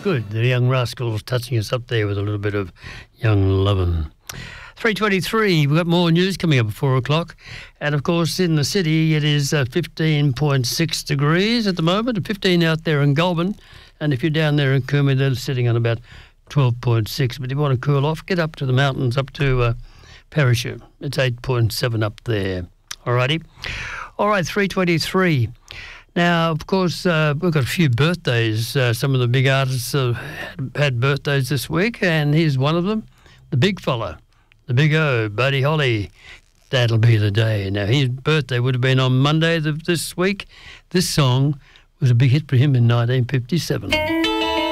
Good. The Young Rascals touching us up there with a little bit of Young Lovin'. 3:23, we've got more news coming up at 4 o'clock. And, of course, in the city, it is 15.6 degrees at the moment, 15 out there in Goulburn. And if you're down there in Coombe, they're sitting on about 12.6. But if you want to cool off, get up to the mountains, up to Perisher. It's 8.7 up there. All righty. All right, 3:23. Now, of course, we've got a few birthdays. Some of the big artists have had birthdays this week, and here's one of them, the big fella, the big O, Buddy Holly. That'll be the day. Now, his birthday would have been on Monday this week. This song was a big hit for him in 1957.